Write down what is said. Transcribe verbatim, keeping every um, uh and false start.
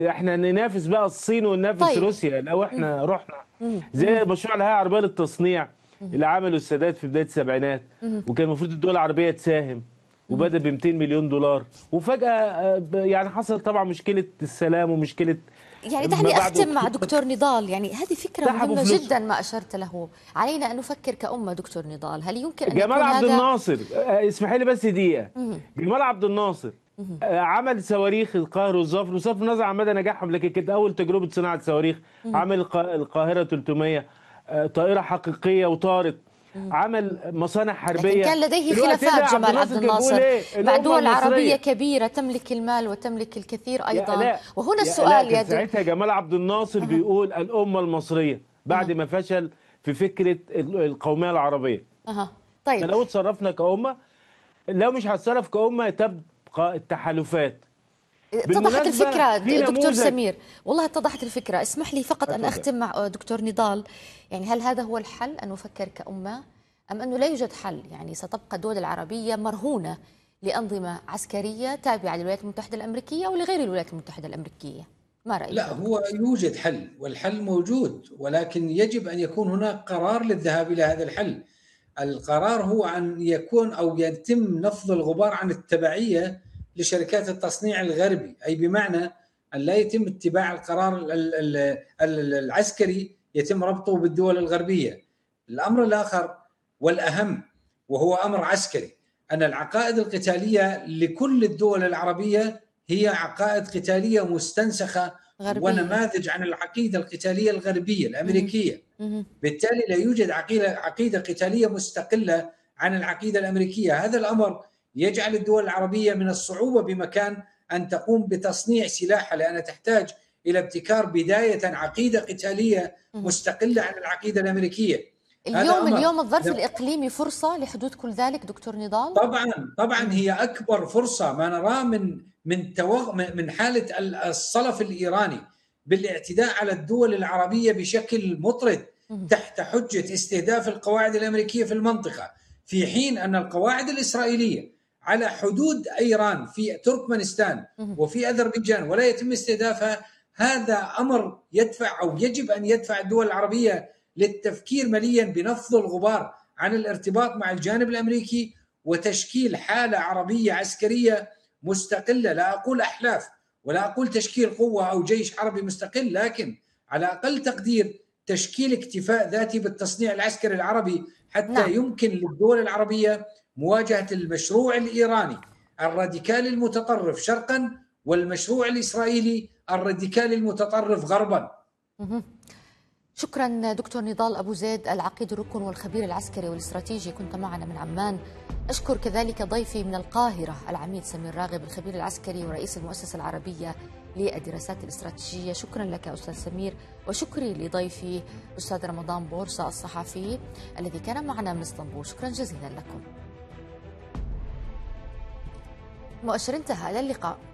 احنا ننافس بقى الصين وننافس طيب. روسيا لو إمم. احنا رحنا إمم، زي اهم. مشروع الهيئة العربية للتصنيع اهم. اللي عمله السادات في بداية السبعينات، اهم. وكان المفروض الدول العربية تساهم، اهم. وبدأ بمئتين مليون دولار، وفجأة آآ ب يعني حصل طبعًا مشكلة السلام ومشكلة يعني ما دعني بعد أختم مع أكتوبر. دكتور نضال، يعني هذه فكرة سحبوا مهمة فلوسهم. جدًا ما أشرت له، علينا أن نفكر كأمة دكتور نضال، هل يمكن أن جمال يكون عبد هذا الناصر آآ اسمحي لي بس دقيقة، اهم. جمال عبد الناصر اهم. آآ عمل صواريخ القاهرة والظفر بصرف النظر عن مدى نجاحهم، لكن كانت أول تجربة صناعة صواريخ، اهم. عمل الق القاهرة تلتمية آآ طائرة حقيقية وطارت، اهم. عمل مصانع لكن حربية، كان لديه في الوقت ده خلافات عبد جمال عبد الناصر كان بيقول الناصر إيه؟ مع الأمة دول عربية المصرية. كبيرة تملك المال وتملك الكثير يا أيضًا، آلاء وهنا يا آلاء السؤال كان يا د ساعتها جمال عبد الناصر أها. بيقول الأمة المصرية، بعد أها. ما فشل في فكرة ال القومية العربية. أها، طيب. فلو اتصرفنا كأمة لو مش هنتصرف كأمة تبقى التحالفات. اتضحت بالمناسبة الفكرة في دكتور نموذج سمير، والله اتضحت الفكرة، اسمح لي فقط أن اتفضل. أختم مع دكتور نضال، يعني هل هذا هو الحل أن نفكر كأمة؟ أم أنه لا يوجد حل؟ يعني ستبقى الدول العربية مرهونة لأنظمة عسكرية تابعة للولايات المتحدة الأمريكية ولغير الولايات المتحدة الأمريكية، ما رأيك لا، يا دكتور؟ هو يوجد حل والحل موجود، ولكن يجب أن يكون هناك قرار للذهاب إلى هذا الحل. القرار هو أن يكون أو يتم نفض الغبار عن التبعية لشركات التصنيع الغربي، أي بمعنى أن لا يتم اتباع القرار العسكري يتم ربطه بالدول الغربية. الأمر الآخر والأهم وهو أمر عسكري، أن العقائد القتالية لكل الدول العربية هي عقائد قتالية مستنسخة غربية. ونماذج عن العقيدة القتالية الغربية اهم. الأمريكية. اهم. بالتالي لا يوجد عقيدة عقيدة قتالية مستقلة عن العقيدة الأمريكية. هذا الأمر يجعل الدول العربية من الصعوبة بمكان أن تقوم بتصنيع سلاحها، لأنها تحتاج إلى ابتكار بداية عقيدة قتالية اهم. مستقلة عن العقيدة الأمريكية. هذا اليوم أمر. اليوم الظرف الإقليمي فرصة لحدوث كل ذلك دكتور نضال؟ طبعا طبعا اهم. هي أكبر فرصة ما نراه من من توغ من حالة الصلف الإيراني بالاعتداء على الدول العربية بشكل مطرد اهم. تحت حجة استهداف القواعد الأمريكية في المنطقة، في حين أن القواعد الإسرائيلية على حدود إيران في تركمانستان اهم. وفي أذربيجان ولا يتم استهدافها. هذا أمر يدفع أو يجب أن يدفع الدول العربية للتفكير مليا بنفض الغبار عن الارتباط مع الجانب الأمريكي وتشكيل حالة عربية عسكرية مستقلة. لا أقول أحلاف ولا أقول تشكيل قوة أو جيش عربي مستقل، لكن على أقل تقدير تشكيل اكتفاء ذاتي بالتصنيع العسكري العربي حتى نعم. يمكن للدول العربية مواجهة المشروع الإيراني الراديكالي المتطرف شرقا والمشروع الإسرائيلي الراديكالي المتطرف غربا. اهم. شكرا دكتور نضال أبو زيد، العقيد الركن والخبير العسكري والاستراتيجي، كنت معنا من عمان. أشكر كذلك ضيفي من القاهرة العميد سمير راغب الخبير العسكري ورئيس المؤسسة العربية للدراسات الاستراتيجية. شكرا لك أستاذ سمير، وشكري لضيفي أستاذ رمضان بورصة الصحفي الذي كان معنا من اسطنبول. شكرا جزيلا لكم. مؤشر انتهى، إلى اللقاء.